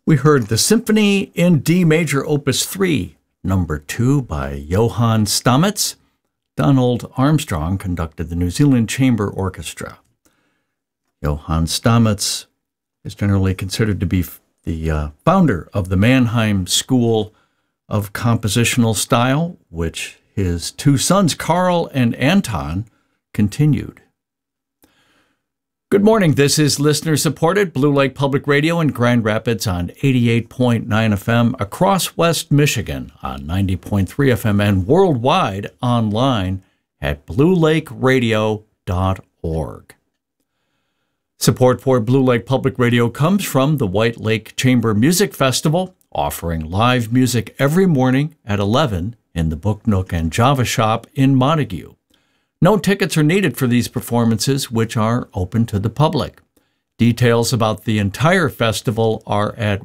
We heard the Symphony in D Major Opus 3, Number 2 by Johann Stamitz. Donald Armstrong conducted the New Zealand Chamber Orchestra. Johann Stamitz is generally considered to be the founder of the Mannheim School of Compositional Style, which his two sons, Carl and Anton, continued. Good morning. This is listener-supported Blue Lake Public Radio in Grand Rapids on 88.9 FM, across West Michigan on 90.3 FM, and worldwide online at bluelakeradio.org. Support for Blue Lake Public Radio comes from the White Lake Chamber Music Festival, offering live music every morning at 11 in the Book Nook and Java Shop in Montague. No tickets are needed for these performances, which are open to the public. Details about the entire festival are at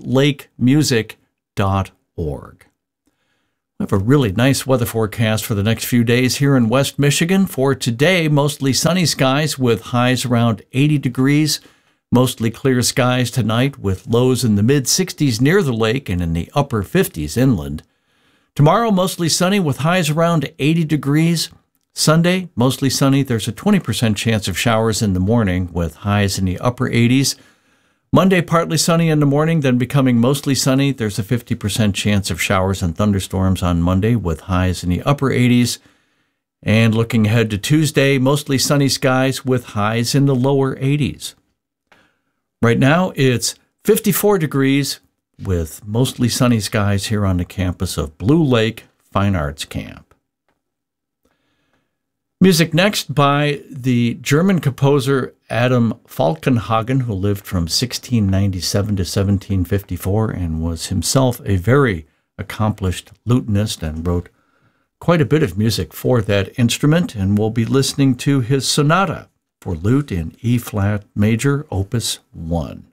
whitelakemusic.org. We have a really nice weather forecast for the next few days here in West Michigan. For today, mostly sunny skies with highs around 80 degrees. Mostly clear skies tonight with lows in the mid-60s near the lake and in the upper 50s inland. Tomorrow, mostly sunny with highs around 80 degrees. Sunday, mostly sunny. There's a 20% chance of showers in the morning with highs in the upper 80s. Monday, partly sunny in the morning, then becoming mostly sunny. There's a 50% chance of showers and thunderstorms on Monday with highs in the upper 80s. And looking ahead to Tuesday, mostly sunny skies with highs in the lower 80s. Right now, it's 54 degrees with mostly sunny skies here on the campus of Blue Lake Fine Arts Camp. Music next by the German composer Adam Falkenhagen, who lived from 1697 to 1754 and was himself a very accomplished lutenist and wrote quite a bit of music for that instrument. And we'll be listening to his sonata for lute in E-flat major, Opus 1.